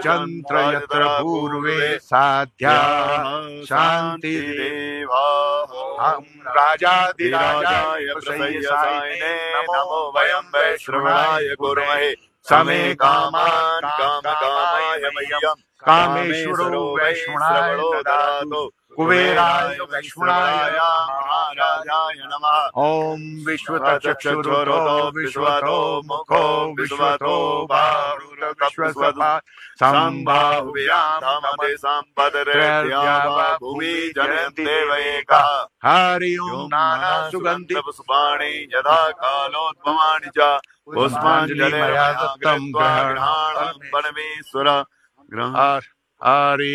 चंद्र यत्र पूर्वे साध्या शांतिदेवा हम राजाधिराजाय प्रसय्यसायिने नमो वयं वैश्रवणाय कुर्महे समे कामान् कामकामाय मह्यं कामेश्वरो वैश्रवणो ददातु कुबेराय वैश्रवणाय महाराजाय नमः। ओम विश्वतचक्षुरुतो विश्वतो मुखो विश्वतो बाहुरुत विश्वसपा संबाहुव्यामते संपदरेत्यावा भूमि जनयन्ते वैका हरि ओम नाना सुगंधि पुष्पाणि यथा कालोद्भवानि च पुष्पाञ्जलिर्मया दत्तं ग्रहणार्थं परमेश्वर हरि